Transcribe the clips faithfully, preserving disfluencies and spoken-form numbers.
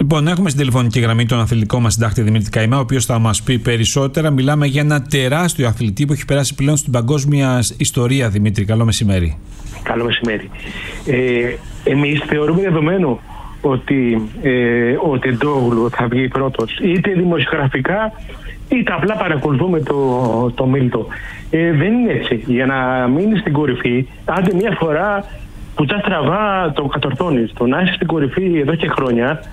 Λοιπόν, έχουμε στην τηλεφωνική γραμμή τον αθλητικό μας συντάκτη Δημήτρη Καημά, ο οποίος θα μας πει περισσότερα. Μιλάμε για ένα τεράστιο αθλητή που έχει περάσει πλέον στην παγκόσμια ιστορία. Δημήτρη, καλό μεσημέρι. Καλό μεσημέρι. Ε, εμείς θεωρούμε δεδομένο ότι ε, ο Τεντόγλου θα βγει πρώτος, είτε δημοσιογραφικά είτε απλά παρακολουθούμε το, το Μίλτο. Ε, δεν είναι έτσι. Για να μείνει στην κορυφή, άντε μια φορά που τα στραβά το κατορθώνεις. Το να είσαι στην κορυφή εδώ και χρόνια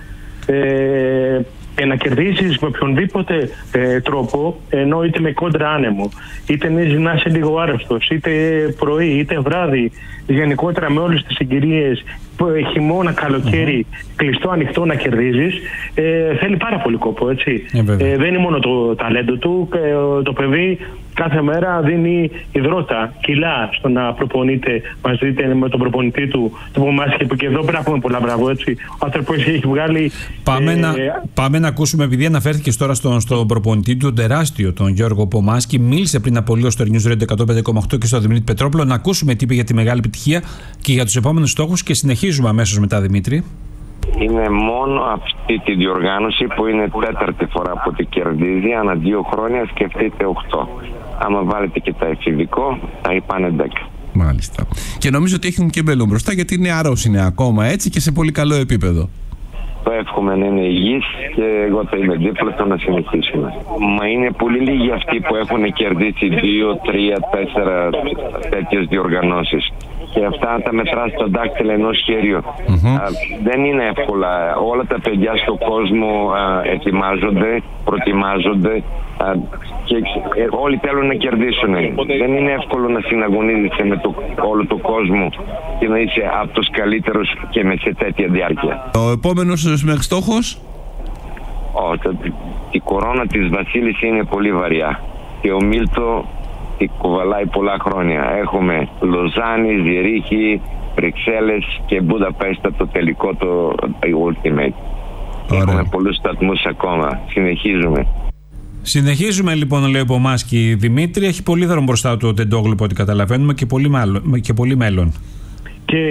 ε, και να κερδίσεις με οποιονδήποτε ε, τρόπο, ενώ είτε με κόντρα άνεμο, είτε να είσαι λίγο άρρωστος, είτε πρωί, είτε βράδυ, γενικότερα με όλες τις συγκυρίες, χειμώνα, καλοκαίρι, mm-hmm. κλειστό, ανοιχτό, να κερδίζεις, ε, θέλει πάρα πολύ κόπο, έτσι. Ε, ε, δεν είναι μόνο το ταλέντο του, ε, το παιδί κάθε μέρα δίνει υδρότα, κιλά στο να προπονείται μαζί με τον προπονητή του, το Πομάσκι, που και εδώ πρέπει να πούμε πολλά μπράβο, έτσι. Ο άνθρωπος έχει βγάλει... Πάμε, ε, να, πάμε να ακούσουμε, επειδή αναφέρθηκες τώρα στον, στον προπονητή του, τον τεράστιο, τον Γιώργο Πομάσκι, μίλησε πριν από λίγο στο News Radio εκατόν πέντε κόμμα οκτώ και στο Δημήτρη Πετρόπουλο, να ακούσουμε τι είπε για τη μεγάλη επιτυχία και για τους επόμενους στόχους και συνεχίζουμε αμέσως μετά, Δημήτρη. Είναι μόνο αυτή τη διοργάνωση που είναι τέταρτη φορά που τη κερδίζει, ανά δύο χρόνια σκεφτείτε οκτώ. Άμα βάλετε και τα εφηβικό, θα πάνε δέκα. Μάλιστα. Και νομίζω ότι έχουν και μέλλον μπροστά, γιατί νεαρός είναι ακόμα, έτσι, και σε πολύ καλό επίπεδο. Το εύχομαι να είναι υγιής και εγώ θα είμαι δίπλα του να συνεχίσουμε. Μα είναι πολύ λίγοι αυτοί που έχουν κερδίσει δύο, τρία, τέσσερα τέτοιες διοργανώσεις. Και αυτά τα μετρά στο δάκτυλο ενός χέριου. Mm-hmm. Α, δεν είναι εύκολα. Όλα τα παιδιά στον κόσμο α, ετοιμάζονται, προετοιμάζονται α, και ε, όλοι θέλουν να κερδίσουν. Δεν είναι εύκολο να συναγωνίζεσαι με το, όλο τον κόσμο και να είσαι από τους καλύτερους και με σε τέτοια διάρκεια. Ο επόμενος μέχρι στόχος? Ο, το, η κορώνα της Βασίλης είναι πολύ βαριά και ο Μίλτο κουβαλάει πολλά χρόνια. Έχουμε Λοζάνη, Ζηρίχη, Βρυξέλλες και Μπουδαπέστα, το τελικό, το Ultimate. Ωραία. Έχουμε πολλούς σταθμούς ακόμα. Συνεχίζουμε. Συνεχίζουμε λοιπόν, λέει ο Πομάσκι. Δημήτρη, έχει πολύ δρόμο μπροστά του ο Τεντόγλου, από ό,τι καταλαβαίνουμε, και πολύ, μάλλον, και πολύ μέλλον. Και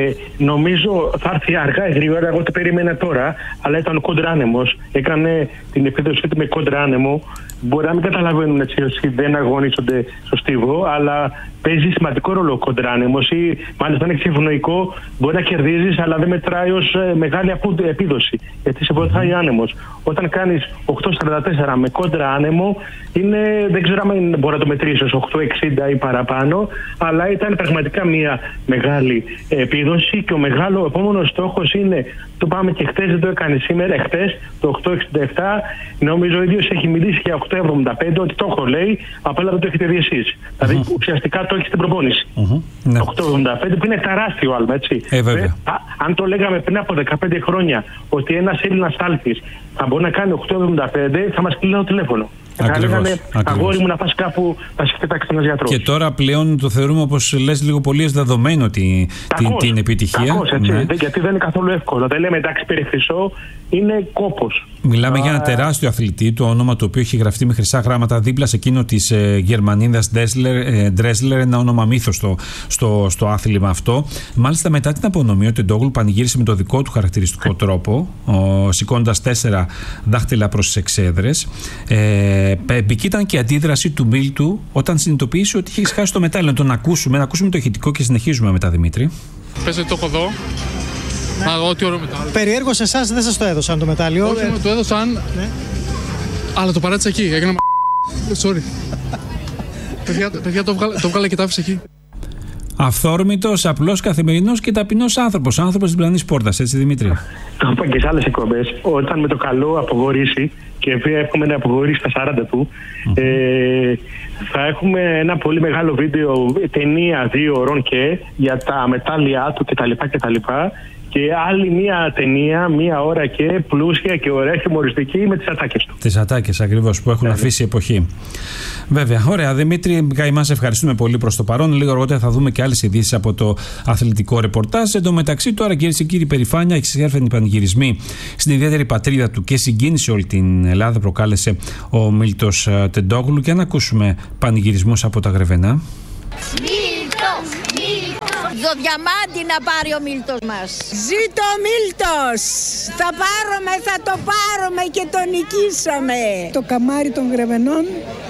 νομίζω θα έρθει αργά ή γρήγορα. Εγώ το περίμενα τώρα, αλλά ήταν ο κοντράνεμος. Έκανε την επίδοση του με κοντράνεμο. Μπορεί να μην καταλαβαίνουν έτσι όσοι δεν αγωνίζονται στο στίβο, αλλά παίζει σημαντικό ρόλο ο κοντράνεμος, ή μάλιστα είναι ευνοϊκό. Μπορεί να κερδίζεις, αλλά δεν μετράει ως μεγάλη επίδοση, γιατί σε βοηθάει άνεμος. Όταν κάνεις οκτώ σαράντα τέσσερα με κόντρα άνεμο, είναι, δεν ξέρω αν μπορεί να το μετρήσει ως οκτώ εξήντα ή παραπάνω, αλλά ήταν πραγματικά μια μεγάλη επίδοση. Και ο μεγάλο επόμενος στόχος είναι, το πάμε και χτες, δεν το έκανε σήμερα, χτες, το οκτώ εξήντα επτά. Νομίζω ο ίδιος έχει μιλήσει για οκτώ εβδομήντα πέντε, ότι το έχω, λέει, απλά δεν το έχετε δει εσείς. Mm-hmm. Δηλαδή ουσιαστικά το έχει στην προπόνηση. Mm-hmm. Ναι. οκτώ εβδομήντα πέντε που είναι τεράστιο άλμα, έτσι. Ε, βέβαια. Ε, α, αν το λέγαμε πριν από δεκαπέντε χρόνια ότι ένας Έλληνας άλφης θα μπορεί να κάνει οκτώ εβδομήντα πέντε, θα μας κλείνει το τηλέφωνο. Θα λέγανε, αγόρι μου, να πας κάπου, θα σε κοιτάξει ένας γιατρός. Και τώρα πλέον το θεωρούμε, όπως λες, λίγο πολύ δεδομένο τη, την, την επιτυχία. Κακώς, έτσι, ναι. Γιατί δεν είναι καθόλου εύκολο. Δεν λέμε εντάξει, πήρε χρυσό, είναι κόπος. Μιλάμε Α... για ένα τεράστιο αθλητή, το όνομα του οποίου έχει γραφτεί με χρυσά γράμματα δίπλα σε εκείνο της ε, Γερμανίδας Ντρέσλερ, ένα όνομα μύθος στο, στο, στο άθλημα αυτό. Μάλιστα, μετά την απονομή, ο Τεντόγλου πανηγύρισε με το δικό του χαρακτηριστικό τρόπο, σηκώνοντας τέσσερα δάχτυλα προς τις εξέδρες. Ε, Επική ήταν και η αντίδραση του Μίλτου όταν συνειδητοποίησε ότι είχε χάσει το μετάλλιο. Να τον ακούσουμε, να ακούσουμε το ηχητικό και συνεχίζουμε μετά, Δημήτρη. Πες ότι το έχω εδώ. Ναι. Ό,τι ωραίο μετάλλιο. Περιέργως εσάς δεν σας το έδωσαν το μετάλλιο. Όχι, μου το έδωσαν. Ναι. Αλλά το παράτησα εκεί. Έγινα μα... Sorry. παιδιά, παιδιά το, βγάλα, το βγάλα και τα άφησα εκεί. Αυθόρμητος, απλός, καθημερινός και ταπεινός άνθρωπος. Άνθρωπος διπλανής πόρτας, έτσι, Δημήτρη. Το είπα και σε άλλες εκπομπές. Όταν με το καλό απογορήσει, και εύχομαι να απογορήσει στα σαράντα του, mm-hmm. ε, θα έχουμε ένα πολύ μεγάλο βίντεο, ταινία δύο ώρων και για τα μετάλλια του κτλ. κτλ. Και άλλη μία ταινία, μία ώρα και πλούσια και ωραία χιουμοριστική με τις ατάκες του. Τις ατάκες ακριβώς που έχουν yeah. αφήσει εποχή. Βέβαια. Ωραία. Δημήτρη Καημά, σε ευχαριστούμε πολύ προς το παρόν. Λίγο αργότερα θα δούμε και άλλες ειδήσεις από το αθλητικό ρεπορτάζ. Εν τω μεταξύ, τώρα, κυρίες και κύριοι, περηφάνεια, εξέρφενοι πανηγυρισμοί στην ιδιαίτερη πατρίδα του και συγκίνησε όλη την Ελλάδα. Προκάλεσε ο Μίλτος Τεντόγλου. Και να ακούσουμε πανηγυρισμούς από τα Γρεβενά. Μίλτος, Μίλτος, Το διαμάντι να πάρει ο Μίλτος μας. Ζήτω ο Μίλτος! Θα πάρουμε, θα το πάρουμε και το νικήσαμε. Το καμάρι των Γρεβενών.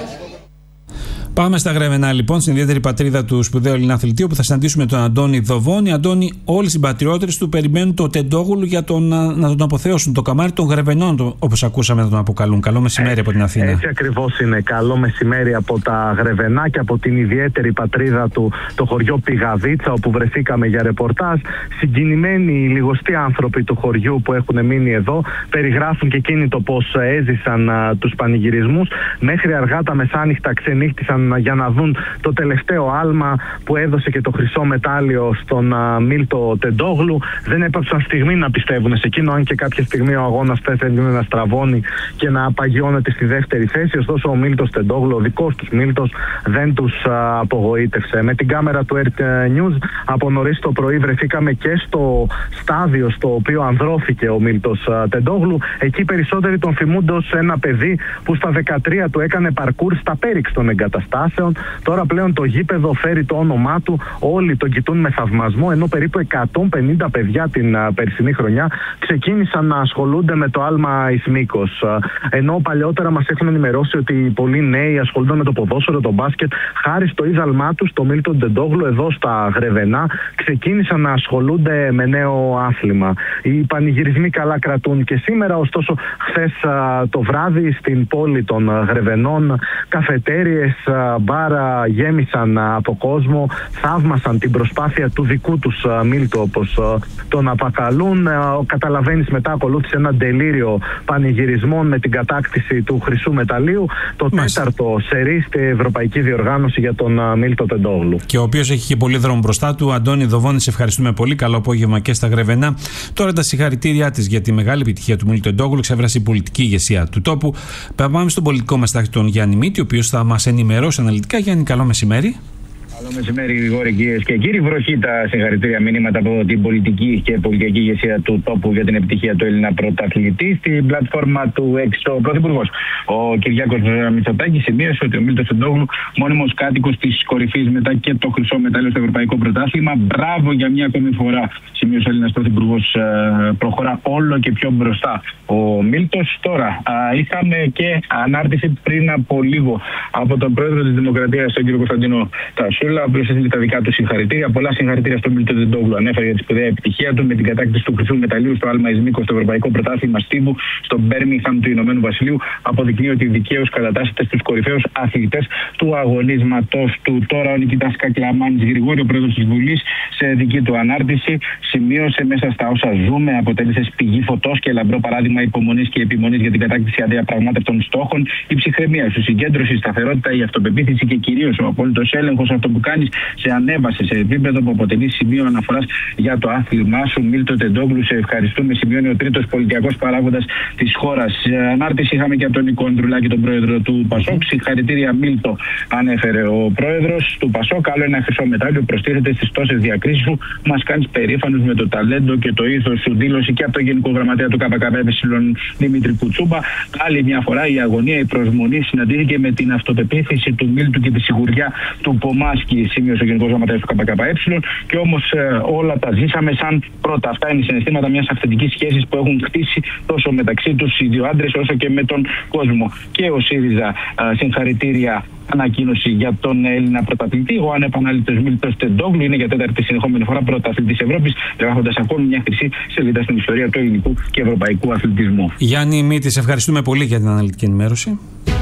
Πάμε στα Γρεβενά λοιπόν, στην ιδιαίτερη πατρίδα του σπουδαίου Έλληνα αθλητή, όπου θα συναντήσουμε τον Αντώνη Δοβόνη. Αντώνη, όλοι οι συμπατριώτερες του περιμένουν το Τεντόγλου για τον, να τον αποθεώσουν. Το καμάρι των Γρεβενών, όπως ακούσαμε να τον αποκαλούν. Καλό μεσημέρι από την Αθήνα. Έτσι ακριβώς είναι. Καλό μεσημέρι από τα Γρεβενά και από την ιδιαίτερη πατρίδα του, το χωριό Πηγαδίτσα, όπου βρεθήκαμε για ρεπορτάζ. Συγκινημένοι οι λιγοστοί άνθρωποι του χωριού που έχουν μείνει εδώ περιγράφουν και εκείνοι το πώς έζησαν α, τους πανηγυρισμούς. Μέχρι αργά τα μεσάνυχτα ξενύχτησαν για να δουν το τελευταίο άλμα που έδωσε και το χρυσό μετάλλιο στον α, Μίλτο Τεντόγλου. Δεν έπαψαν στιγμή να πιστεύουν σε εκείνο, αν και κάποια στιγμή ο αγώνας έδινε να στραβώνει και να απαγιώνεται στη δεύτερη θέση. Ωστόσο ο Μίλτος Τεντόγλου, ο δικός τους Μίλτος, δεν τους α, απογοήτευσε. Με την κάμερα του Earth News από νωρίς το πρωί βρεθήκαμε και στο στάδιο στο οποίο ανδρώθηκε ο Μίλτος α, Τεντόγλου. Εκεί περισσότεροι τον θυμούνται ως ένα παιδί που στα δεκατρία του έκανε παρκούρ στα πέριξ των εγκαταστάσεων. Τώρα πλέον το γήπεδο φέρει το όνομά του, όλοι τον κοιτούν με θαυμασμό, ενώ περίπου εκατόν πενήντα παιδιά την uh, περσινή χρονιά ξεκίνησαν να ασχολούνται με το άλμα εις μήκος. Uh, ενώ παλιότερα μας έχουν ενημερώσει ότι πολλοί νέοι ασχολούνται με το ποδόσφαιρο, το μπάσκετ, χάρη στο ίδαλμά τους, το Μίλτον Τεντόγλου εδώ στα Γρεβενά, ξεκίνησαν να ασχολούνται με νέο άθλημα. Οι πανηγυρισμοί καλά κρατούν και σήμερα, ωστόσο χθες uh, το βράδυ στην πόλη των uh, Γρεβενών, καφετέριες, μπάρα γέμισαν από κόσμο, θαύμασαν την προσπάθεια του δικού τους Μίλτο, όπως τον απακαλούν. Καταλαβαίνεις, μετά ακολούθησε ένα τελείριο πανηγυρισμών με την κατάκτηση του χρυσού μεταλλίου, το Μάλιστα. τέταρτο σερί στη ευρωπαϊκή διοργάνωση για τον Μίλτο Τεντόγλου. Και ο οποίος έχει και πολύ δρόμο μπροστά του. Αντώνη Δοβόνη, σε ευχαριστούμε πολύ. Καλό απόγευμα και στα Γρεβενά. Τώρα τα συγχαρητήριά της για τη μεγάλη επιτυχία του Μίλτο Τεντόγλου εξέφρασε η πολιτική ηγεσία του τόπου. Πάμε στον πολιτικό μας τάχτη, τον Γιάννη Μήτη, ο οποίος θα μας ενημερώσει αναλυτικά. Γιάννη, καλό μεσημέρι. Καλό μεσημέρι, Γρηγόρη, κυρίες και κύριοι. Βροχή τα συγχαρητήρια μηνύματα από την πολιτική και πολιτική ηγεσία του τόπου για την επιτυχία του Έλληνα πρωταθλητή. Στην πλατφόρμα του έξι, ο Πρωθυπουργός, ο Κυριάκος Μητσοτάκης, σημείωσε ότι ο Μίλτος Τεντόγλου, μόνιμος κάτοικος της κορυφής μετά και το χρυσό μετάλλιο στο Ευρωπαϊκό Πρωτάθλημα. Μπράβο για μια ακόμη φορά, σημείωσε ο Έλληνας Πρωθυπουργός. Προχωρά όλο και πιο μπροστά ο Μίλτος. Τώρα, είχαμε και ανάρτηση πριν από λίγο από τον πρόεδρο της Δημοκρατίας, τον κύριο Κωνσταντίνο Τασούλα, ο οποίος έστειλε τα δικά του συγχαρητήρια. Πολλά συγχαρητήρια στον Μίλτο Τεντόγλου. Ανέφερε για τη σπουδαία επιτυχία του με την κατάκτηση του χρυσού μεταλλίου στο άλμα εις μήκος στο Ευρωπαϊκό Πρωτάθλημα Στίβου στο Μπέρμιγχαμ του Ηνωμένου Βασιλείου. Αποδεικνύει ότι δικαίως κατατάσσεται στους κορυφαίους αθλητές του αγωνίσματος του. Τώρα ο Νικήτας Κακλαμάνης, Γρηγόρη, ο πρόεδρος της Βουλής, σε δική του ανάρτηση, σημείωσε μέσα στα όσα ζούμε, αποτέλεσε πηγή φωτός και λαμπρό παράδειγμα υπομονής και επιμονής για την κατάκτηση αδιαπραγμάτευτων στόχων. Η ψυχραιμία σου, συγκέντρωση, η σταθερότητα, η αυτοπεποίθηση και κυρίως ο απόλυτος έλεγχος, αυτό που κάνεις, σε ανέβασε σε επίπεδο που αποτελεί σημείο αναφοράς για το άθλημά σου. Μίλτο Τεντόγλου, σε ευχαριστούμε, σημειώνει ο τρίτος πολιτιακός παράγοντας της χώρας. Ανάρτηση είχαμε και από τον Νικό Ανδρουλάκη, τον πρόεδρο του Πασόκ. Συγχαρητήρια, Μίλτο, ανέφερε ο πρόεδρος του Πασόκ. Άλλο ένα χρυσό μετάλλιο προστίθεται στις τόσες διακρίσεις σου. Μας κάνεις περήφανους με το ταλέντο και το ήθος σου. Δήλωση και από τον Γενικό Γραμματέα του ΚΚΕ, Δημήτρη Κουτσούμπα. Άλλη μια φορά η αγωνία, η προσμονή συναντήθηκε με την αυτοπεποίθηση του Μίλτου και τη σιγουριά του Πομάσκη, σημείωσε ο Γενικός Γραμματέας του ΚΚΕ. Και όμως ε, όλα τα ζήσαμε σαν πρώτα. Αυτά είναι συναισθήματα μιας αυθεντικής σχέσης που έχουν χτίσει τόσο μεταξύ τους οι δύο άντρες όσο και με τον κόσμο. Και ο ΣΥΡΙΖΑ ε, συγχαρητήρια ανακοίνωση για τον Έλληνα πρωταθλητή. Ο ανεπανάληπτος Μίλτος Τεντόγλου είναι για τέταρτη συνεχόμενη φορά πρωταθλητής Ευρώπης, γράφοντας ακόμη μια χρυσή σελίδα στην ιστορία του ελληνικού και ευρωπαϊκού αθλητισμού. Γιάννη Μήτη, σε ευχαριστούμε πολύ για την αναλυτική ενημέρωση.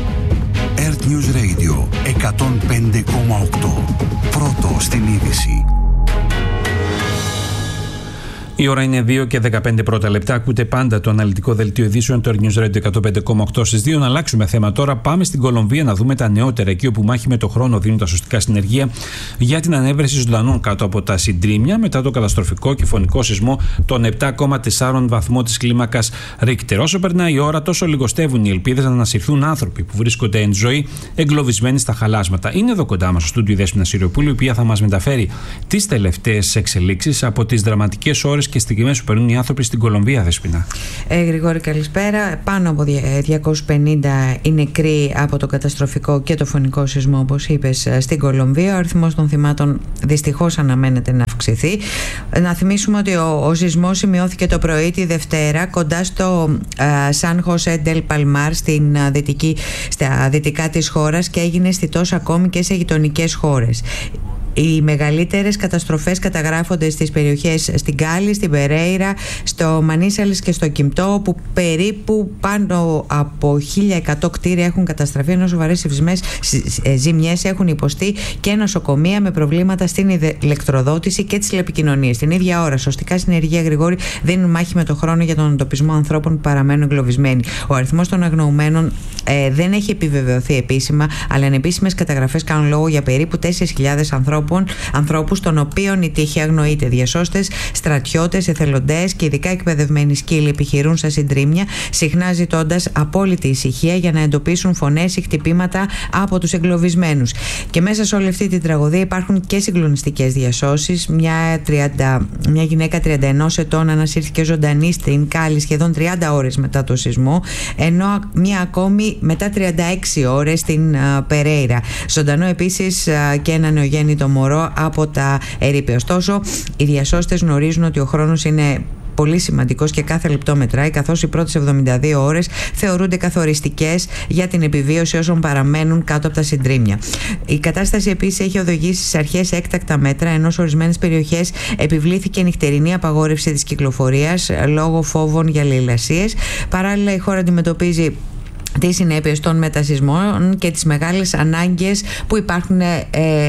Earth News Radio εκατόν πέντε κόμμα οκτώ. Πρώτο στην είδηση. Η ώρα είναι δύο και δεκαπέντε πρώτα λεπτά. Ακούτε πάντα το αναλυτικό δελτίο ειδήσεων του Earth News Radio εκατόν πέντε κόμμα οκτώ στις δύο. Να αλλάξουμε θέμα τώρα. Πάμε στην Κολομβία να δούμε τα νεότερα. Εκεί όπου μάχη με το χρόνο δίνουν τα σωστικά συνεργεία για την ανέβρεση ζωντανών κάτω από τα συντρίμμια μετά το καταστροφικό και φωνικό σεισμό των επτά κόμμα τέσσερα βαθμό της κλίμακας Ρίχτερ. Όσο περνάει η ώρα, τόσο λιγοστεύουν οι ελπίδες να ανασυρθούν άνθρωποι που βρίσκονται εν ζωή εγκλωβισμένοι στα χαλάσματα. Είναι εδώ κοντά μας στο στούντιο η Δέσποινα Συριοπούλου, η οποία θα μας μεταφέρει τις τελευταίες εξελίξεις από τις δραματικές ώρες και στιγμές που περνούν οι άνθρωποι στην Κολομβία, Δεσποινα. Ε, Γρηγόρη, καλησπέρα. Πάνω από διακόσιοι πενήντα οι νεκροί από το καταστροφικό και το φωνικό σεισμό, όπως είπες, στην Κολομβία. Ο αριθμός των θυμάτων δυστυχώς αναμένεται να αυξηθεί. αυξηθεί. Να θυμίσουμε ότι ο, ο σεισμός σημειώθηκε το πρωί τη Δευτέρα κοντά στο Σαν Χωσέ ντελ Παλμάρ στην δυτική, στα δυτικά της χώρας και έγινε αισθητός ακόμη και σε γειτονικές χώρες. Οι μεγαλύτερες καταστροφές καταγράφονται στις περιοχές στην Κάλι, στην Περέιρα, στο Μανίσαλες και στο Κιμπτό, όπου περίπου πάνω από χίλια εκατό κτίρια έχουν καταστραφεί, ενώ σοβαρές ζημιές έχουν υποστεί και νοσοκομεία με προβλήματα στην ηλεκτροδότηση και τις τηλεπικοινωνίες. Την ίδια ώρα, σωστικά συνεργεία, Γρηγόρη, δίνουν μάχη με το χρόνο για τον εντοπισμό ανθρώπων που παραμένουν εγκλωβισμένοι. Ο αριθμός των αγνοωμένων ε, δεν έχει επιβεβαιωθεί επίσημα, αλλά ανεπίσημες καταγραφές κάνουν λόγο για περίπου τέσσερις χιλιάδες ανθρώπους. Ανθρώπους των οποίων η τύχη αγνοείται. Διασώστες, στρατιώτες, εθελοντές και ειδικά εκπαιδευμένοι σκύλοι επιχειρούν στα συντρίμμια, συχνά ζητώντας απόλυτη ησυχία για να εντοπίσουν φωνές ή χτυπήματα από τους εγκλωβισμένους. Και μέσα σε όλη αυτή την τραγωδία υπάρχουν και συγκλονιστικές διασώσεις. Μια, τριάντα, μια γυναίκα τριάντα ενός ετών ανασύρθηκε ζωντανή στην Κάλι σχεδόν τριάντα ώρες μετά το σεισμό, ενώ μια ακόμη μετά τριάντα έξι ώρες στην uh, Περέιρα. Ζωντανό επίσης uh, και ένα νεογέννητο μωρό από τα ερείπια. Ωστόσο, οι διασώστες γνωρίζουν ότι ο χρόνος είναι πολύ σημαντικός και κάθε λεπτό μετράει, καθώς οι πρώτες εβδομήντα δύο ώρες θεωρούνται καθοριστικές για την επιβίωση όσων παραμένουν κάτω από τα συντρίμμια. Η κατάσταση επίσης έχει οδηγήσει στις αρχές έκτακτα μέτρα, ενώ σε ορισμένες περιοχές επιβλήθηκε νυχτερινή απαγόρευση της κυκλοφορίας λόγω φόβων για λαιλασίες. Παράλληλα, η χώρα αντιμετωπίζει τις συνέπειες των μετασεισμών και τις μεγάλες ανάγκες που υπάρχουν ε,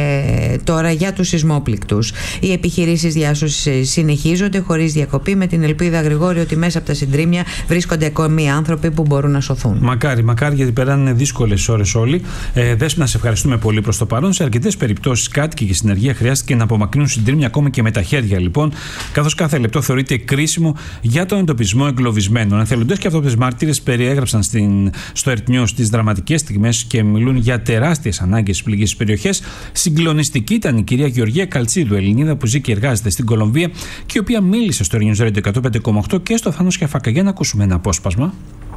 τώρα για τους σεισμόπληκτους. Οι επιχειρήσεις διάσωσης συνεχίζονται χωρίς διακοπή, με την ελπίδα, Γρηγόρη, ότι μέσα από τα συντρίμμια βρίσκονται ακόμη άνθρωποι που μπορούν να σωθούν. Μακάρι, μακάρι, γιατί περνάνε δύσκολες ώρες όλοι. Ε, Δέσποινα, σε ευχαριστούμε πολύ προς το παρόν. Σε αρκετές περιπτώσεις, κάτοικοι και συνεργεία χρειάστηκε να απομακρύνουν συντρίμμια ακόμη και με τα χέρια, λοιπόν, καθώς κάθε λεπτό θεωρείται κρίσιμο για τον εντοπισμό εγκλωβισμένων. Εθελοντές και αυτόπτες μάρτυρες περιέγραψαν στην. στο Earth News τις δραματικές στιγμές και μιλούν για τεράστιες ανάγκες στις πληγείς περιοχές. Συγκλονιστική ήταν η κυρία Γεωργία Καλτσίδου, Ελληνίδα που ζει και εργάζεται στην Κολομβία και η οποία μίλησε στο Earth News Radio εκατόν πέντε κόμμα οκτώ και στο Θάνο Σκιαφάκα. Για να ακούσουμε ένα απόσπασμα.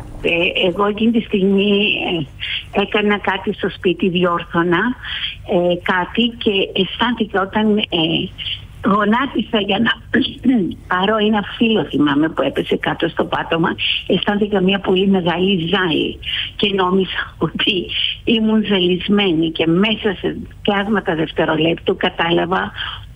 Ε, εγώ εκείνη τη στιγμή ε, έκανα κάτι στο σπίτι, διόρθωνα ε, κάτι και αισθάνθηκα όταν ε, γονάτισα για να πάρω ένα φύλλο, θυμάμαι, που έπεσε κάτω στο πάτωμα. Αισθάνθηκα μια πολύ μεγάλη ζάλη και νόμιζα ότι ήμουν ζαλισμένη, και μέσα σε πλάσματα δευτερολέπτου κατάλαβα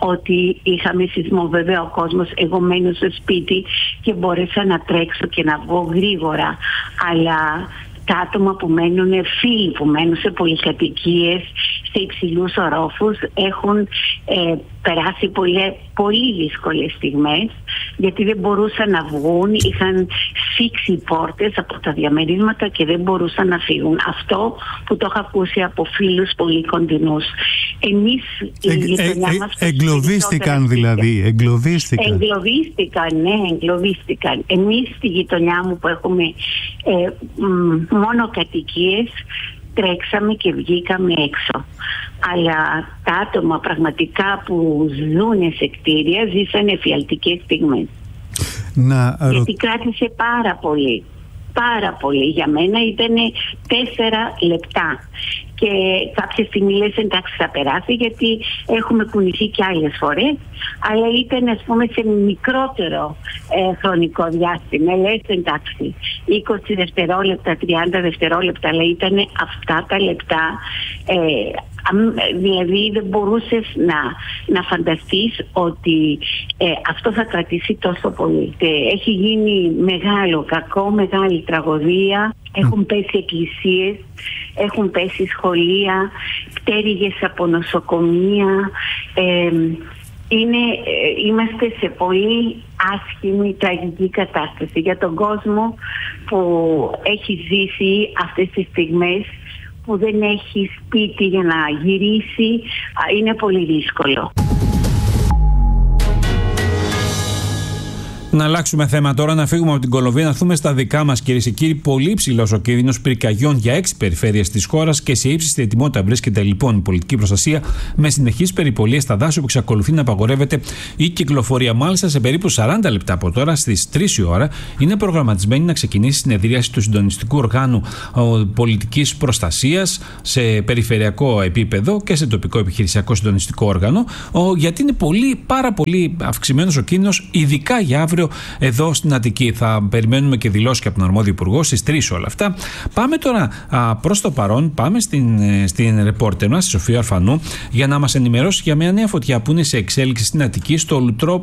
ότι είχαμε σεισμό. Βέβαια ο κόσμος, εγώ μένω στο σπίτι και μπόρεσα να τρέξω και να βγω γρήγορα, αλλά τα άτομα που μένουν, φίλοι που μένουν σε πολυκατοικίες, σε υψηλούς ορόφους, έχουν ε, περάσει πολύ, πολύ δύσκολες στιγμές, γιατί δεν μπορούσαν να βγουν, είχαν φίξει πόρτες από τα διαμερίσματα και δεν μπορούσαν να φύγουν. Αυτό που το έχω ακούσει από φίλους πολύ κοντινούς. Εμείς ε, η γειτονιά ε, ε, μας... Εγκλωβίστηκαν δηλαδή, εγκλωβίστηκαν. Εγκλωβίστηκαν, ναι, εγκλωβίστηκαν. Εμείς στη γειτονιά μου που έχουμε ε, μ, μόνο κατοικίες, τρέξαμε και βγήκαμε έξω. Αλλά τα άτομα πραγματικά που ζουν σε κτίρια ζήσαν εφιαλτικές στιγμές. Να, ρω... Γιατί κράτησε πάρα πολύ. Πάρα πολύ. Για μένα ήταν τέσσερα λεπτά. Και κάποια στιγμή λες εντάξει θα περάσει, γιατί έχουμε κουνηθεί και άλλες φορές, αλλά ήταν, ας πούμε, σε μικρότερο ε, χρονικό διάστημα. Λες εντάξει είκοσι δευτερόλεπτα, τριάντα δευτερόλεπτα, αλλά ήταν αυτά τα λεπτά. Ε, δηλαδή δεν μπορούσες να, να φανταστείς ότι ε, αυτό θα κρατήσει τόσο πολύ. Ε, έχει γίνει μεγάλο κακό, μεγάλη τραγωδία. Έχουν πέσει εκκλησίες, έχουν πέσει σχολεία, πτέρυγες από νοσοκομεία. Ε, είναι, ε, είμαστε σε πολύ άσχημη, τραγική κατάσταση για τον κόσμο που έχει ζήσει αυτές τις στιγμές, που δεν έχει σπίτι για να γυρίσει. Είναι πολύ δύσκολο. Να αλλάξουμε θέμα τώρα, να φύγουμε από την Κολομβία, να έρθουμε στα δικά μας, κυρίες και κύριοι. Πολύ ψηλός ο κίνδυνος πυρκαγιών για έξι περιφέρειες της χώρας και σε ύψιστη ετοιμότητα βρίσκεται λοιπόν η πολιτική προστασία, με συνεχείς περιπολίες στα δάση, όπου εξακολουθεί να απαγορεύεται η κυκλοφορία. Μάλιστα, σε περίπου σαράντα λεπτά από τώρα, στις τρεις η ώρα, είναι προγραμματισμένη να ξεκινήσει η συνεδρίαση του συντονιστικού οργάνου πολιτικής προστασίας σε περιφερειακό επίπεδο και σε τοπικό επιχειρησιακό συντονιστικό όργανο, γιατί είναι πολύ, πάρα πολύ αυξημένος ο κίνδυνος, ειδικά για αύριο εδώ στην Αττική. Θα περιμένουμε και δηλώσεις και από τον αρμόδιο υπουργό στις τρεις όλα αυτά. Πάμε τώρα προς το παρόν, πάμε στην, στην ρεπόρτερ μας, τη Σοφία Ορφανού, για να μας ενημερώσει για μια νέα φωτιά που είναι σε εξέλιξη στην Αττική, στο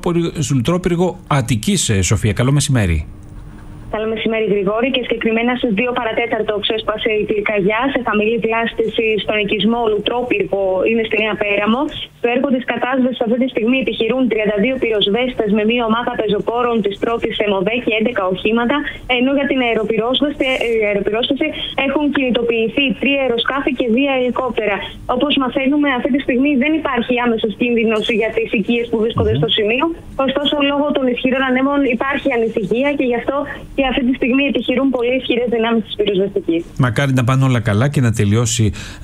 λουτρόπυργο Αττικής. Σοφία, καλό μεσημέρι. Καλό μεσημέρι, Γρηγόρη, και συγκεκριμένα στις δύο παρατέταρτο ξέσπασε η πυρκαγιά σε χαμηλή διάσταση στον οικισμό Λουτρόπυργο, είναι στη Νέα Πέραμο. Στο έργο της κατάσβεσης αυτή τη στιγμή επιχειρούν τριάντα δύο πυροσβέστες με μία ομάδα πεζοπόρων της πρώτης ΕΜΟΒΕ και έντεκα οχήματα, ενώ για την αεροπυρόσβεση έχουν κινητοποιηθεί τρία αεροσκάφη και δύο ελικόπτερα. Όπως μαθαίνουμε, αυτή τη στιγμή δεν υπάρχει άμεσος κίνδυνος για τις οικίες που βρίσκονται στο σημείο. Ωστόσο, λόγω των ισχυρών ανέμων υπάρχει ανησυχία και γι' αυτό και αυτή τη στιγμή επιχειρούν πολύ ισχυρές δυνάμεις της πυροσβεστικής. Μακάρι να πάνε όλα καλά και να τελειώσει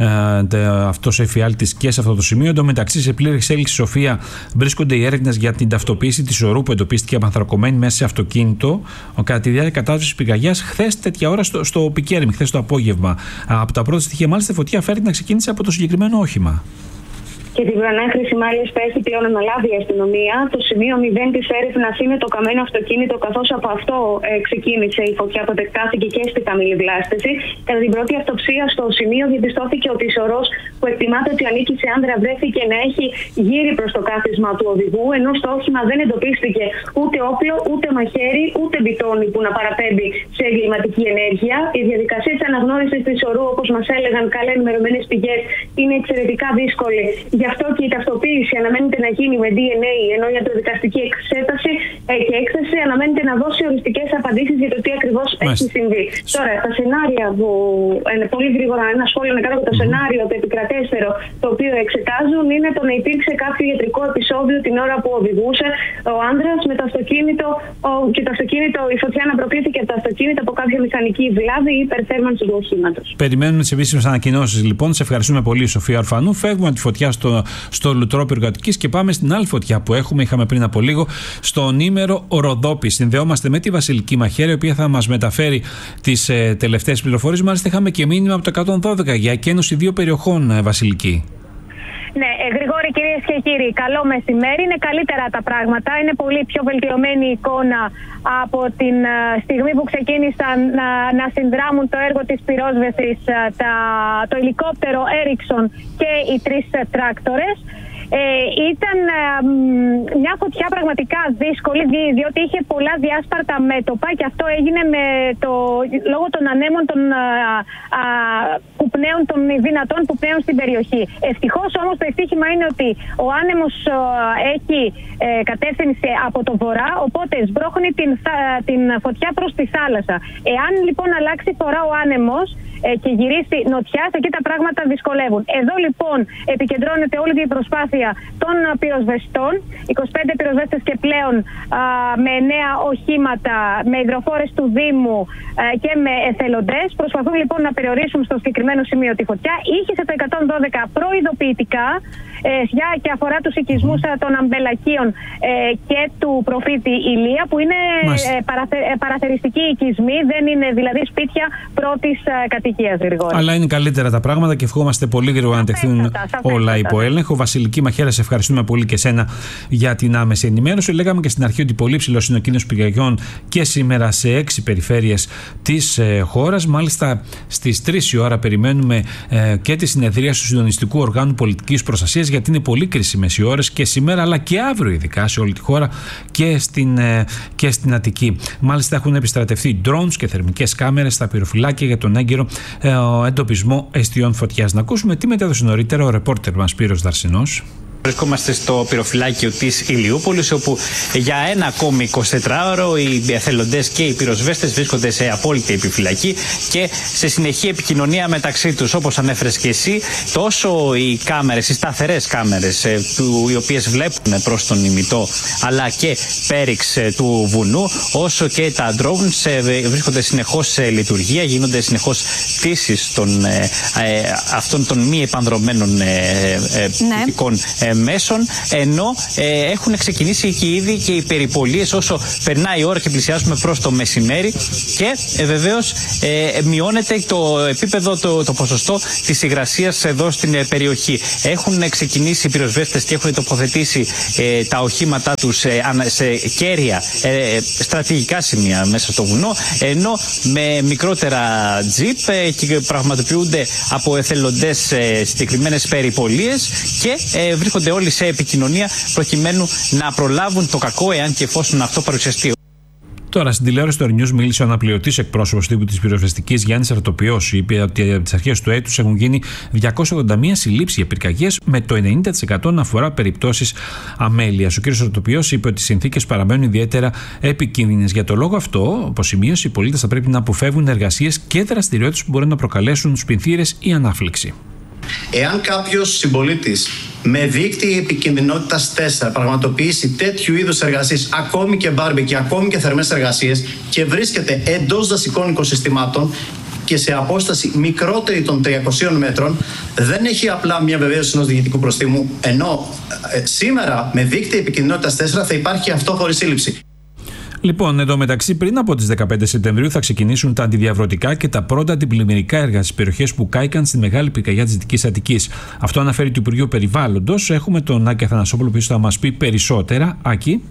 ε, αυτός ο εφιάλτης και σε αυτό το σημείο. Εν τω μεταξύ, σε πλήρη εξέλιξη, Σοφία, βρίσκονται οι έρευνες για την ταυτοποίηση της ορού που εντοπίστηκε απανθρακωμένη μέσα σε αυτοκίνητο κατά τη διάρκεια κατάσβεσης πυρκαγιάς χθες τέτοια ώρα στο, στο Πικέρμι, χθες το απόγευμα. Από τα πρώτα στοιχεία, μάλιστα, η φωτιά φέρεται να ξεκίνησε από το συγκεκριμένο όχημα. Και την προανάκριση μάλιστα έχει πλέον αναλάβει η αστυνομία. Το σημείο μηδέν της έρευνας είναι το καμένο αυτοκίνητο, καθώς από αυτό ε, ξεκίνησε η φωτιά που επεκτάθηκε και στη χαμηλή βλάστηση. Κατά την πρώτη αυτοψία στο σημείο διαπιστώθηκε ότι η σωρός που εκτιμάται ότι ανήκει σε άνδρα βρέθηκε να έχει γύρει προς το κάθισμα του οδηγού, ενώ στο όχημα δεν εντοπίστηκε ούτε όπλο, ούτε μαχαίρι, ούτε μπιτόνι που να παραπέμπει σε εγκληματική ενέργεια. Η διαδικασία της αναγνώρισης της ορού, όπως μας έλεγαν καλά ενημερωμένες πηγές, είναι εξαιρετικά δύσκολη. Γι' αυτό και η ταυτοποίηση αναμένεται να γίνει με ντι εν έι, ενώ η ιατροδικαστική εξέταση ε, και έκθεση αναμένεται να δώσει οριστικές απαντήσεις για το τι ακριβώς έχει συμβεί. Τώρα, τα σενάρια που. Ε, πολύ γρήγορα, ένα σχόλιο να κάνω για το mm-hmm. σενάριο, το επικρατέστερο, το οποίο εξετάζουν, είναι το να υπήρξε κάποιο ιατρικό επεισόδιο την ώρα που οδηγούσε ο άνδρας με το αυτοκίνητο ο, και το αυτοκίνητο, η φωτιά να προκλήθηκε από το αυτοκίνητο από κάποια μηχανική βλάβη ή υπερθέρμανση του οχήματος. Περιμένουμε τις επίσημες ανακοινώσεις, λοιπόν. Σε ευχαριστούμε πολύ, Σοφία Ορφανού. Φεύγουμε από τη φωτιά στο στο Λουτρόπυργο Αττικής και πάμε στην άλλη φωτιά που έχουμε, είχαμε πριν από λίγο, στον Ήμερο Ροδόπη. Συνδεόμαστε με τη Βασιλική Μαχαίρεια, η οποία θα μας μεταφέρει τις ε, τελευταίες πληροφορίες. Μάλιστα, είχαμε και μήνυμα από το εκατόν δώδεκα για εκένωση δύο περιοχών, ε, Βασιλική. Ναι, Γρηγόρη, κυρίες και κύριοι, καλό μεσημέρι. Είναι καλύτερα τα πράγματα. Είναι πολύ πιο βελτιωμένη η εικόνα από την στιγμή που ξεκίνησαν να, να συνδράμουν το έργο της πυρόσβεσης τα, το ελικόπτερο Έριξον και οι τρεις τράκτορες. Ε, ήταν ε, μια φωτιά πραγματικά δύσκολη, διότι είχε πολλά διάσπαρτα μέτωπα και αυτό έγινε με το, λόγω των ανέμων των, α, α, που πνέουν, των δυνατών που πνέουν στην περιοχή. Ευτυχώς όμως το ευτύχημα είναι ότι ο άνεμος α, έχει ε, κατεύθυνση από το βορρά, οπότε σμπρώχνει την, την φωτιά προς τη θάλασσα. Εάν λοιπόν αλλάξει φορά ο άνεμος ε, και γυρίσει νοτιάς, εκεί τα πράγματα δυσκολεύουν. Εδώ λοιπόν επικεντρώνεται όλη η προσπάθεια των πυροσβεστών, είκοσι πέντε πυροσβέστες και πλέον α, με εννέα οχήματα, με υδροφόρες του Δήμου α, και με εθελοντές. Προσπαθούν λοιπόν να περιορίσουν στο συγκεκριμένο σημείο τη φωτιά. Είχε σε το εκατόν δώδεκα προειδοποιητικά ε, για και αφορά τους οικισμούς mm. των αμπελακίων ε, και του προφήτη Ηλία, που είναι ε, παραθε, ε, παραθεριστικοί οικισμοί, δεν είναι δηλαδή σπίτια πρώτης ε, κατοικίας, Γρηγόρη. Αλλά είναι καλύτερα τα πράγματα και ευχόμαστε πολύ γρήγορα να τεχθούν όλα υπό έλεγχο. Βασιλική Μαχαίρεια, σε ευχαριστούμε πολύ και σένα για την άμεση ενημέρωση. Λέγαμε και στην αρχή ότι πολύ ψηλός είναι ο κίνδυνος πυρκαγιών και σήμερα σε έξι περιφέρειες της ε, χώρας. Μάλιστα, στις τρεις η ώρα περιμένουμε ε, και τη συνεδρία του Συντονιστικού Οργάνου Πολιτικής Προστασίας, γιατί είναι πολύ κρίσιμες οι ώρες και σήμερα, αλλά και αύριο, ειδικά σε όλη τη χώρα και στην, ε, και στην Αττική. Μάλιστα, έχουν επιστρατευτεί drones και θερμικές κάμερες στα πυροφυλάκια για τον έγκαιρο ε, εντοπισμό εστιών φωτιάς. Να ακούσουμε τι μετέδωσε νωρίτερα ο ρεπόρτερ μας Σπύρος Δαρσινός. Βρισκόμαστε στο πυροφυλάκιο της Ηλιούπολης, όπου για ένα ακόμη εικοσιτετράωρο οι εθελοντές και οι πυροσβέστες βρίσκονται σε απόλυτη επιφυλακή και σε συνεχή επικοινωνία μεταξύ τους. Όπως ανέφερες και εσύ, τόσο οι κάμερες, οι σταθερές κάμερες, οι οποίες βλέπουν προς τον ημιτό αλλά και πέριξ του βουνού, όσο και τα drones βρίσκονται συνεχώς σε λειτουργία, γίνονται συνεχώς πτήσεις των, αυτών των μη επανδρομένων πυρηνικών ναι. μέσων, ενώ ε, έχουν ξεκινήσει και ήδη και οι περιπολίες όσο περνάει η ώρα και πλησιάζουμε προς το μεσημέρι και ε, βεβαίως ε, μειώνεται το επίπεδο, το, το ποσοστό της υγρασίας εδώ στην ε, περιοχή. Έχουν ξεκινήσει οι πυροσβέστες και έχουν τοποθετήσει ε, τα οχήματά τους ε, σε κέρια ε, στρατηγικά σημεία μέσα στο βουνό, ενώ με μικρότερα τζιπ ε, και πραγματοποιούνται από εθελοντές σε συγκεκριμένες περιπολίες και ε, βρίσκονται όλοι σε επικοινωνία προκειμένου να προλάβουν το κακό, εάν και εφόσον αυτό παρουσιαστεί. Τώρα, στην τηλεόραση του News μίλησε ο αναπληρωτής εκπρόσωπος τύπου της πυροσβεστικής Γιάννης Αρτοπιός. Είπε ότι από τις αρχές του έτους έχουν γίνει διακόσιες ογδόντα μία συλλήψεις για πυρκαγιές, με το ενενήντα τοις εκατό να αφορά περιπτώσεις αμέλειας. Ο κ. Αρτοπιός είπε ότι οι συνθήκες παραμένουν ιδιαίτερα επικίνδυνες. Για το λόγο αυτό, όπως σημείωσε, οι πολίτες θα πρέπει να αποφεύγουν εργασίες και δραστηριότητες που μπορεί να προκαλέσουν σπινθήρες ή ανάφληξη. Εάν κάποιος συμπολίτης με δείκτη επικινδυνότητας τέσσερα πραγματοποιήσει τέτοιου είδους εργασίες, ακόμη και μπάρμπεκι, ακόμη και θερμές εργασίες, και βρίσκεται εντός δασικών οικοσυστημάτων και σε απόσταση μικρότερη των τριακοσίων μέτρων, δεν έχει απλά μια βεβαίωση ενός διοικητικού προστίμου, ενώ ε, σήμερα με δείκτη επικινδυνότητας τέσσερα θα υπάρχει αυτόφορη σύλληψη. Λοιπόν, εδώ μεταξύ, πριν από τις δεκαπέντε Σεπτεμβρίου θα ξεκινήσουν τα αντιδιαβρωτικά και τα πρώτα αντιπλημμυρικά έργα στις περιοχές που κάηκαν στη μεγάλη πυρκαγιά της Δυτικής Αττικής. Αυτό αναφέρει το Υπουργείο Περιβάλλοντος. Έχουμε τον Άκη Αθανασόπουλο που θα μας πει περισσότερα. Άκη.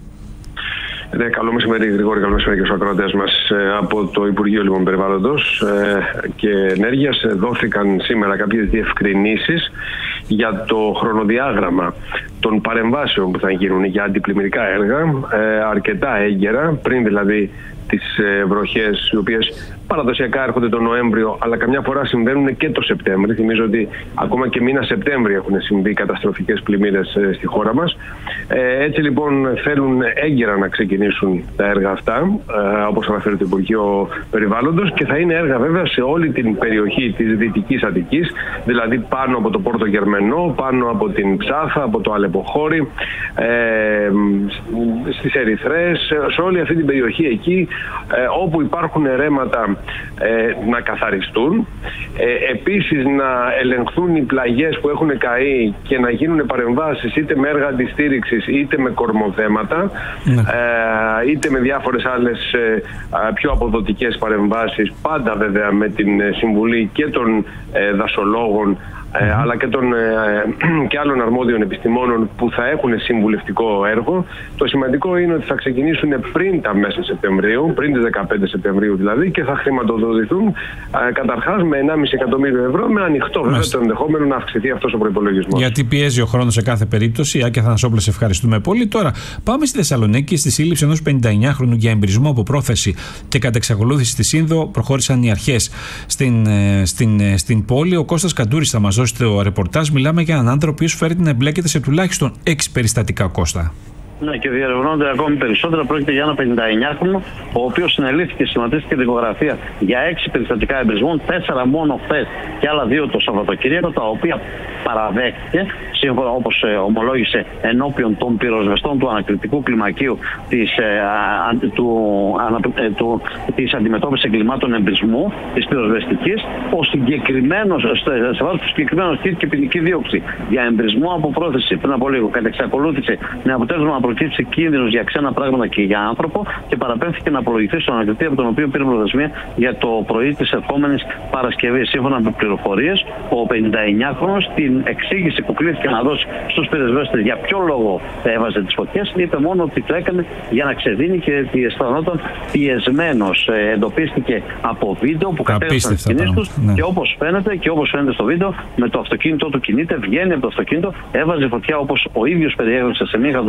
Ναι, καλό μεσημέρι, Γρηγόρη, καλό μεσημέρι και στους ακροατές μας. Από το Υπουργείο λοιπόν, Περιβάλλοντος και Ενέργειας δόθηκαν σήμερα κάποιες διευκρινήσεις για το χρονοδιάγραμμα των παρεμβάσεων που θα γίνουν για αντιπλημμυρικά έργα, αρκετά έγκαιρα, πριν δηλαδή τις βροχές, οι οποίες παραδοσιακά έρχονται τον Νοέμβριο, αλλά καμιά φορά συμβαίνουν και το Σεπτέμβριο. Θυμίζω ότι ακόμα και μήνα Σεπτέμβριο έχουν συμβεί καταστροφικές πλημμύρες στη χώρα μας. Ε, έτσι λοιπόν θέλουν έγκαιρα να ξεκινήσουν τα έργα αυτά, ε, όπως αναφέρει το Υπουργείο Περιβάλλοντος, και θα είναι έργα βέβαια σε όλη την περιοχή της Δυτικής Αττικής, δηλαδή πάνω από το Πόρτο Γερμενό, πάνω από την Ψάθα, από το Αλεποχώρι, ε, στις Ερυθρές, σε όλη αυτή την περιοχή εκεί, ε, όπου υπάρχουν ρέματα, Ε, να καθαριστούν. Ε, επίσης να ελεγχθούν οι πλαγιές που έχουν καεί και να γίνουν παρεμβάσεις είτε με έργα αντιστήριξης είτε με κορμοθέματα, ναι. ε, είτε με διάφορες άλλες ε, πιο αποδοτικές παρεμβάσεις, πάντα βέβαια με την συμβουλή και των ε, δασολόγων, Ε, αλλά και, των, ε, και άλλων αρμόδιων επιστημόνων που θα έχουν συμβουλευτικό έργο. Το σημαντικό είναι ότι θα ξεκινήσουν πριν τα μέσα Σεπτεμβρίου, πριν τις δεκαπέντε Σεπτεμβρίου δηλαδή, και θα χρηματοδοτηθούν ε, καταρχάς με ενάμιση εκατομμύριο ευρώ, με ανοιχτό βέβαια το ενδεχόμενο να αυξηθεί αυτός ο προϋπολογισμός. Γιατί πιέζει ο χρόνος σε κάθε περίπτωση. Άκη Αθανασόπουλε, σε ευχαριστούμε πολύ. Τώρα πάμε στη Θεσσαλονίκη. Στη σύλληψη ενός πενηνταεννιάχρονου για εμπρισμό από πρόθεση και κατά εξακολούθηση στη Σύνδο προχώρησαν οι αρχές. Στην, στην, στην πόλη, ο Κώστας Καντούρης θα μας στο ρεπορτάζ. Μιλάμε για έναν άνθρωπο που φέρεται να εμπλέκεται σε τουλάχιστον έξι περιστατικά, Κώστα. Ναι, και διερευνώνται ακόμη περισσότερα. Πρόκειται για ένα πενηνταεννιάχρονο, ο οποίος συνελήφθηκε, σχηματίστηκε δικογραφία για έξι περιστατικά εμπρισμών, τέσσερα μόνο χθες και άλλα δύο το Σαββατοκύριακο, τα οποία παραδέχτηκε, σύμφωνα όπως ε, ομολόγησε ενώπιον των πυροσβεστών του ανακριτικού κλιμακίου της, ε, α, του, ανα, ε, του, της αντιμετώπισης εγκλημάτων εμπρισμού, της πυροσβεστικής, ο συγκεκριμένος, σε βάση του συγκεκριμένου και ποινική δίωξη για εμπρισμό από πρόθεση πριν από λίγο, κατά εξακολούθησε με αποτέλεσμα να προκύψει κίνδυνος για ξένα πράγματα και για άνθρωπο, και παραπέμφθηκε να απολογηθεί στον ανακριτή, από τον οποίο πήρε προθεσμία για το πρωί της ερχόμενης Παρασκευής. Σύμφωνα με πληροφορίες, ο πενηνταεννιάχρονος την εξήγηση που κλήθηκε να δώσει στους πυροσβέστες για ποιο λόγο έβαζε τις φωτιές, είπε μόνο ότι το έκανε για να ξεδίνει και ότι αισθανόταν πιεσμένος. Ε, εντοπίστηκε από βίντεο που κατέγραψαν τις κινήσεις τους, ναι. και όπως φαίνεται, και όπως φαίνεται στο βίντεο, με το αυτοκίνητό του κινείται, βγαίνει από το αυτοκίνητο, έβαζε φωτιά όπως ο ίδιος περιέγραψε σε μια χαρτοπετσέτα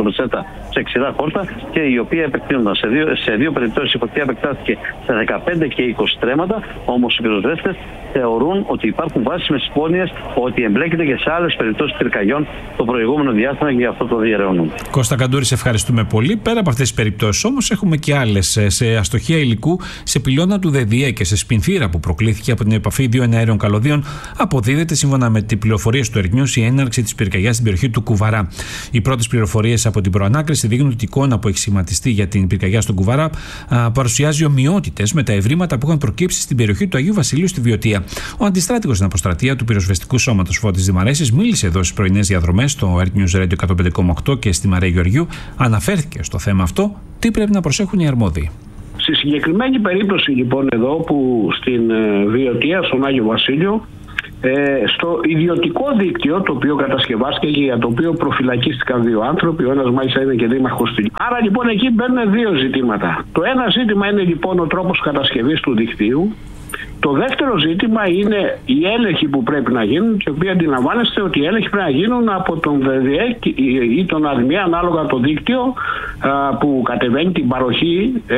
σε ξηρά χόρτα και οι οποίοι επεκτείνονταν. Σε δύο, σε δύο περιπτώσεις η φωτιά επεκτάθηκε σε δεκαπέντε και είκοσι στρέμματα, όμως οι πυροσβέστες θεωρούν ότι υπάρχουν βάσιμες υπόνοιες ότι εμπλέκεται και σε άλλες περιπτώσεις πυρκαγιών το προηγούμενο διάστημα και γι' αυτό το διαιρεώνουν. Κώστα Καντούρη, σε ευχαριστούμε πολύ. Πέρα από αυτές τις περιπτώσεις όμως έχουμε και άλλες. Σε αστοχία υλικού, σε πυλώνα του ΔΕΔΙΕ και σε σπινθήρα που προκλήθηκε από την επαφή δύο εναέριων καλωδίων, αποδίδεται σύμφωνα με τις πληροφορίες του Earth News η έναρξη της πυρκαγιάς στην περιοχή του Κουβαρά. Οι πρώτες πληροφορίες από την προανάκριση δείχνουν ότι η εικόνα που έχει σχηματιστεί για την πυρκαγιά στον Κουβαρά α, παρουσιάζει ομοιότητες με τα ευρήματα που είχαν προκύψει στην περιοχή του Αγίου Βασιλείου στη Βιωτία. Ο αντιστράτηγος στην αποστρατεία του πυροσβεστικού σώματος Φώτης Δημαρέσης μίλησε εδώ στις πρωινές διαδρομές στο Earth News Radio εκατόν πέντε κόμμα οκτώ και στη Μαρία Γεωργιού. Αναφέρθηκε στο θέμα αυτό, τι πρέπει να προσέχουν οι αρμόδιοι. Στη συγκεκριμένη περίπτωση λοιπόν εδώ που στην Βιωτία, στον Άγιο Βασίλειο, ε, στο ιδιωτικό δίκτυο το οποίο κατασκευάστηκε και για το οποίο προφυλακίστηκαν δύο άνθρωποι, ο ένας μάλιστα είναι και δήμαρχος του. Άρα λοιπόν εκεί μπαίνουν δύο ζητήματα. Το ένα ζήτημα είναι λοιπόν ο τρόπος κατασκευής του δικτύου. Το δεύτερο ζήτημα είναι οι έλεγχοι που πρέπει να γίνουν, και οποίοι αντιλαμβάνεστε ότι οι έλεγχοι πρέπει να γίνουν από τον ΔΕΔΙΕ ή τον ΑΔΜΙΑ ανάλογα το δίκτυο α, που κατεβαίνει την παροχή ε,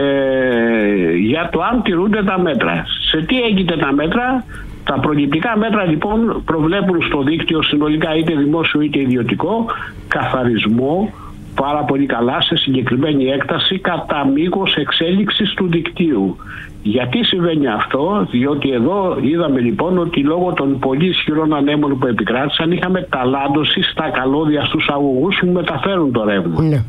για το αν τηρούνται τα μέτρα. Σε τι έγκυται τα μέτρα? Τα προληπτικά μέτρα λοιπόν προβλέπουν στο δίκτυο συνολικά, είτε δημόσιο είτε ιδιωτικό, καθαρισμό πάρα πολύ καλά σε συγκεκριμένη έκταση κατά μήκος εξέλιξης του δικτύου. Γιατί συμβαίνει αυτό? Διότι εδώ είδαμε λοιπόν ότι λόγω των πολύ ισχυρών ανέμων που επικράτησαν είχαμε ταλάντωση στα καλώδια στους αγωγούς που μεταφέρουν το ρεύμα. Ναι.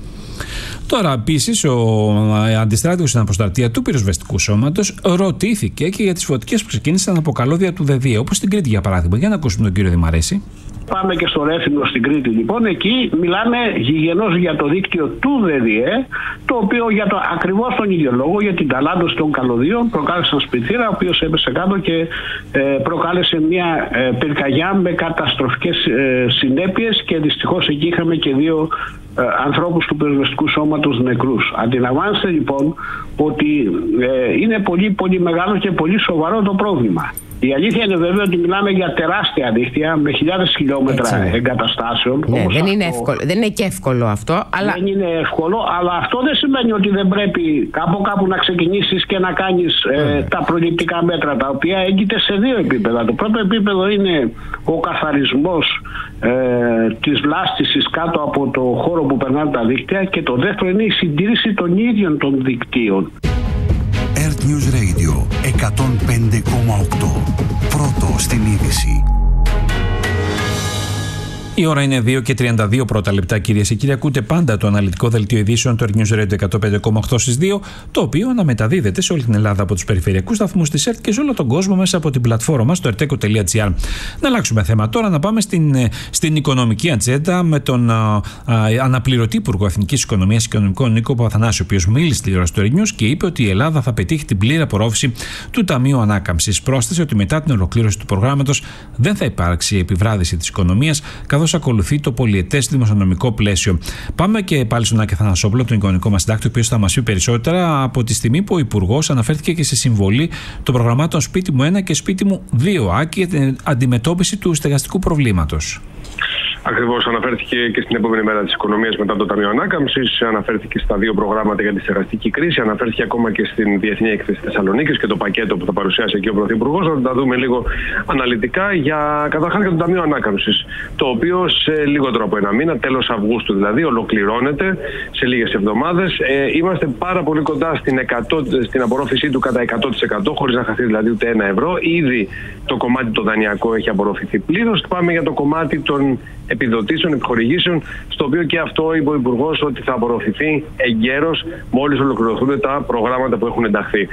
Τώρα, επίσης, ο αντιστράτηγος στην αποστρατεία του πυροσβεστικού σώματος ρωτήθηκε και για τις φωτικές που ξεκίνησαν από καλώδια του ΔΕΔΙΕ, όπως στην Κρήτη για παράδειγμα. Για να ακούσουμε τον κύριο Δημαρέση. Πάμε και στο Ρέθυμνο στην Κρήτη λοιπόν, εκεί μιλάμε γηγενώς για το δίκτυο του ΔΕΔΙΕ, το οποίο για το, ακριβώς τον ίδιο λόγο, για την ταλάντωση των καλωδίων, προκάλεσε ένα σπιθήρα ο οποίος έπεσε κάτω και ε, προκάλεσε μια ε, πυρκαγιά με καταστροφικές ε, συνέπειες, και δυστυχώς εκεί είχαμε και δύο ε, ανθρώπους του πυροσβεστικού σώματος νεκρούς. Αντιλαμβάνεστε λοιπόν ότι ε, είναι πολύ πολύ μεγάλο και πολύ σοβαρό το πρόβλημα. Η αλήθεια είναι βέβαια ότι μιλάμε για τεράστια δίκτυα με χιλιάδες χιλιόμετρα έτσι εγκαταστάσεων. Ναι, δεν, αυτό, είναι εύκολο, δεν είναι και εύκολο αυτό. Αλλά... Δεν είναι εύκολο, αλλά αυτό δεν σημαίνει ότι δεν πρέπει από κάπου να ξεκινήσεις και να κάνεις ε, τα προληπτικά μέτρα, τα οποία έγκυται σε δύο επίπεδα. Το πρώτο επίπεδο είναι ο καθαρισμός ε, της βλάστησης κάτω από το χώρο που περνάνε τα δίκτυα, και το δεύτερο είναι η συντήρηση των ίδιων των δικτύων. Earth News Radio εκατόν πέντε κόμμα οκτώ. Πρώτο στην είδηση. Η ώρα είναι δύο και τριάντα δύο πρώτα λεπτά, κυρίες και κύριοι. Ακούτε πάντα το αναλυτικό δελτίο ειδήσεων του Earth News Radio εκατόν πέντε κόμμα οκτώ στις δύο, το οποίο αναμεταδίδεται σε όλη την Ελλάδα από τους περιφερειακούς σταθμούς της ΕΡΤ και σε όλο τον κόσμο μέσα από την πλατφόρμα μας, το ερτέκο τελεία τζι άρ. Να αλλάξουμε θέμα τώρα, να πάμε στην, στην οικονομική ατζέντα με τον α, α, αναπληρωτή Υπουργό Εθνικής Οικονομίας και Οικονομικών Νίκο Παπαθανάση, ο οποίος μίλησε στη τηλεόραση του Earth News και είπε ότι η Ελλάδα θα πετύχει την πλήρη απορρόφηση του Ταμείου Ανάκαμψης. Πρόσθεσε ότι μετά την ολοκλήρωση του προγράμματος δεν θα υπάρξει επιβράδυση της οικονομίας, καθώς ακολουθεί το πολυετές δημοσιονομικό πλαίσιο. Πάμε και πάλι στον Άκη Θανασόπουλο, τον οικονομικό μας συντάκτη, ο οποίος θα μας πει περισσότερα από τη στιγμή που ο Υπουργός αναφέρθηκε και σε συμβολή των προγραμμάτων Σπίτι μου ένα και Σπίτι μου δύο, Άκη, για την αντιμετώπιση του στεγαστικού προβλήματος. Ακριβώς, αναφέρθηκε και στην επόμενη μέρα της οικονομίας μετά το Ταμείο Ανάκαμψης, αναφέρθηκε στα δύο προγράμματα για τη στεγαστική κρίση, αναφέρθηκε ακόμα και στην Διεθνή Έκθεση Θεσσαλονίκης και το πακέτο που θα παρουσιάσει εκεί ο Πρωθυπουργός. Θα τα δούμε λίγο αναλυτικά. Για καταρχάς για το Ταμείο Ανάκαμψης, το οποίο σε λιγότερο από ένα μήνα, τέλος Αυγούστου δηλαδή, ολοκληρώνεται σε λίγες εβδομάδες. Ε, είμαστε πάρα πολύ κοντά στην, εκατό, στην απορρόφησή του κατά εκατό τοις εκατό, χωρίς να χαθεί δηλαδή ούτε ένα ευρώ. Ήδη το κομμάτι το δανειακό έχει απορροφηθεί πλήρως. Πάμε για το κομμάτι των επιδοτήσεων, επιχορηγήσεων, στο οποίο και αυτό είπε ο Υπουργός ότι θα απορροφηθεί εγκαίρως μόλις ολοκληρωθούν τα προγράμματα που έχουν ενταχθεί.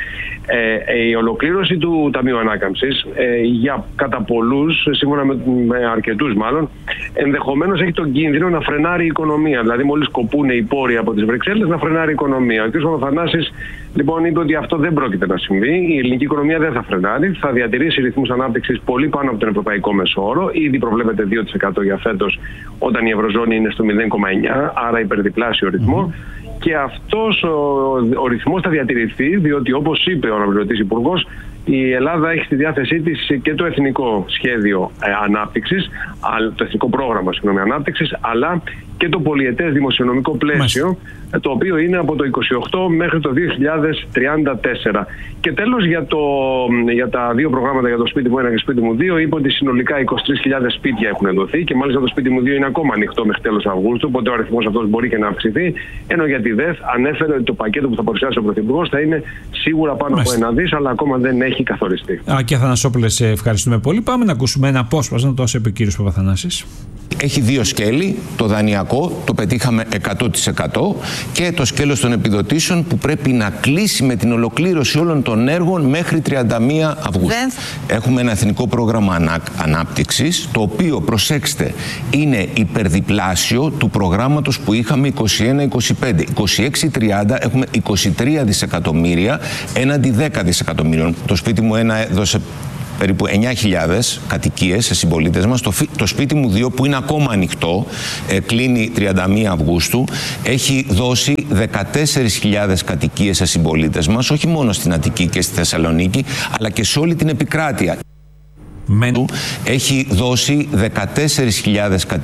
Ε, η ολοκλήρωση του Ταμείου Ανάκαμψης ε, για κατά πολλούς, σύμφωνα με, με αρκετούς μάλλον, ενδεχομένως έχει τον κίνδυνο να φρενάρει η οικονομία. Δηλαδή, μόλις κοπούν οι πόροι από τις Βρυξέλλες, να φρενάρει η οικονομία. Ο κ. Παπαθανάσης λοιπόν είπε ότι αυτό δεν πρόκειται να συμβεί. Η ελληνική οικονομία δεν θα φρενάρει, θα διατηρήσει ρυθμούς ανάπτυξης πολύ πάνω από τον ευρωπαϊκό μέσο όρο. Ήδη προβλέπεται δύο τοις εκατό για φέτος, όταν η Ευρωζώνη είναι στο μηδέν κόμμα εννιά, άρα υπερδιπλάσιο ρυθμό. Mm-hmm. Και αυτός ο, ο ρυθμός θα διατηρηθεί, διότι όπως είπε ο αναπληρωτής Υπουργός, η Ελλάδα έχει στη διάθεσή της και το εθνικό σχέδιο ε, ανάπτυξης, το εθνικό πρόγραμμα συγγνώμη, ανάπτυξης, αλλά και το πολυετές δημοσιονομικό πλαίσιο, Μάλιστα. το οποίο είναι από το είκοσι οκτώ μέχρι το δύο χιλιάδες τριάντα τέσσερα. Και τέλος, για, το, για τα δύο προγράμματα, για το σπίτι μου ένα και σπίτι μου δύο, είπε ότι συνολικά είκοσι τρεις χιλιάδες σπίτια έχουν δοθεί και μάλιστα το σπίτι μου δύο είναι ακόμα ανοιχτό μέχρι τέλος Αυγούστου, οπότε ο αριθμός αυτός μπορεί και να αυξηθεί. Ενώ για τη ΔΕΘ ανέφερε ότι το πακέτο που θα παρουσιάσει ο Πρωθυπουργός θα είναι σίγουρα πάνω Μάλιστα. από ένα δις, αλλά ακόμα δεν έχει καθοριστεί. Α, και Αθανασόπουλε, σε ευχαριστούμε πολύ. Πάμε να ακούσουμε ένα απόσπασμα, το όσο είπε ο κύριος Παπαθανάσης. Έχει δύο σκέλη, το δανειακό, το πετύχαμε εκατό τοις εκατό, και το σκέλος των επιδοτήσεων που πρέπει να κλείσει με την ολοκλήρωση όλων των έργων μέχρι τριάντα μία Αυγούστου. Δεν... Έχουμε ένα εθνικό πρόγραμμα ανά... ανάπτυξης, το οποίο, προσέξτε, είναι υπερδιπλάσιο του προγράμματος που είχαμε είκοσι ένα είκοσι πέντε. είκοσι έξι τριάντα έχουμε είκοσι τρία δισεκατομμύρια έναντι δέκα δισεκατομμύριων. Το σπίτι μου ένα έδωσε περίπου εννιά χιλιάδες κατοικίες σε συμπολίτες μας. Το, το σπίτι μου δύο, που είναι ακόμα ανοιχτό, ε, κλείνει τριάντα μία Αυγούστου, έχει δώσει δεκατέσσερις χιλιάδες κατοικίες σε συμπολίτες μας, όχι μόνο στην Αττική και στη Θεσσαλονίκη, αλλά και σε όλη την επικράτεια. Men... Έχει δώσει δεκατέσσερις χιλιάδες κατοικίες